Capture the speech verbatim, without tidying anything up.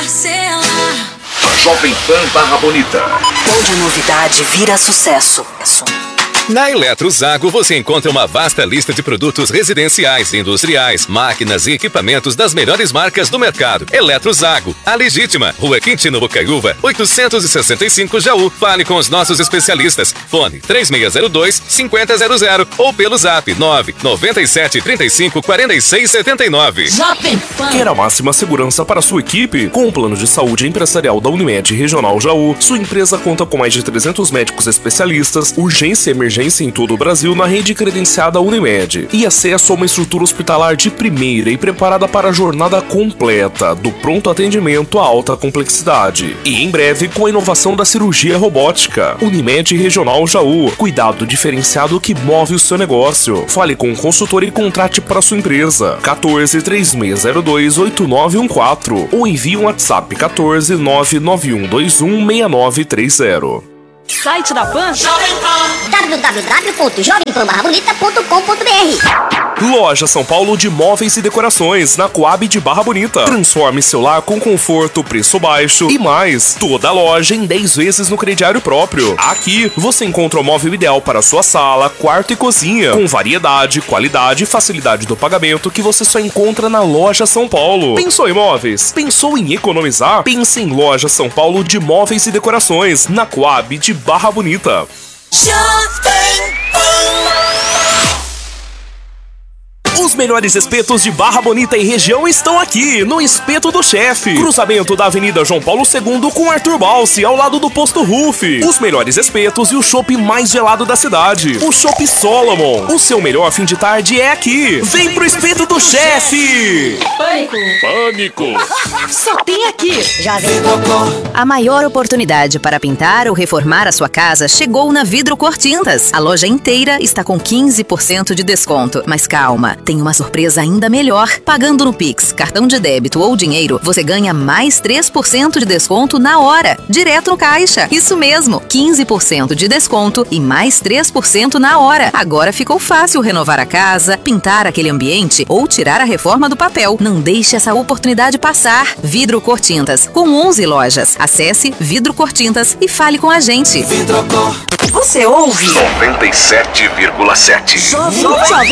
parcela. Jovem Pan Barra Bonita. Onde a novidade vira sucesso. Na Eletrozago você encontra uma vasta lista de produtos residenciais, industriais, máquinas e equipamentos das melhores marcas do mercado. Eletrozago, a legítima, Rua Quintino Bocaiúva, oitocentos e sessenta e cinco Jaú. Fale com os nossos especialistas. Fone três seis zero dois, cinco zero zero zero ou pelo zap nove nove sete, três cinco, quatro seis sete nove. Quer a máxima segurança para sua equipe? Com o plano de saúde empresarial da Unimed Regional Jaú, sua empresa conta com mais de trezentos médicos especialistas, urgência e emergência em todo o Brasil na rede credenciada Unimed e acesso a uma estrutura hospitalar de primeira e preparada para a jornada completa, do pronto atendimento à alta complexidade. E em breve com a inovação da cirurgia robótica. Unimed Regional Jaú, cuidado diferenciado que move o seu negócio. Fale com o consultor e contrate para sua empresa. quatorze, três seis zero dois, oito nove um quatro ou envie um WhatsApp quatorze, nove nove um dois um, seis nove três zero. Site da Pan? w w w ponto jovem pan barra bonita ponto com ponto b r. Loja São Paulo de Móveis e Decorações, na Coab de Barra Bonita. Transforme seu lar com conforto, preço baixo e mais. Toda a loja em dez vezes no crediário próprio. Aqui você encontra o móvel ideal para sua sala, quarto e cozinha, com variedade, qualidade e facilidade do pagamento que você só encontra na Loja São Paulo. Pensou em móveis? Pensou em economizar? Pense em Loja São Paulo de Móveis e Decorações, na Coab de Barra Bonita. Os melhores espetos de Barra Bonita e região estão aqui, no Espeto do Chefe. Cruzamento da Avenida João Paulo segundo com Arthur Balsi, ao lado do Posto Rufi. Os melhores espetos e o chopp mais gelado da cidade. O Chopp Solomon. O seu melhor fim de tarde é aqui. Vem pro Espeto do Chefe. Pânico. Pânico. Só tem aqui. Já vem. A maior oportunidade para pintar ou reformar a sua casa chegou na Vidro Cortintas. A loja inteira está com quinze por cento de desconto. Mas calma, tem uma surpresa ainda melhor. Pagando no Pix, cartão de débito ou dinheiro, você ganha mais três por cento de desconto na hora, direto no caixa. Isso mesmo, quinze por cento de desconto e mais três por cento na hora. Agora ficou fácil renovar a casa, pintar aquele ambiente ou tirar a reforma do papel. Não deixe essa oportunidade passar. Vidro Cortintas, com onze lojas. Acesse Vidro Cortintas e fale com a gente. Você ouve noventa e sete vírgula sete. Jovem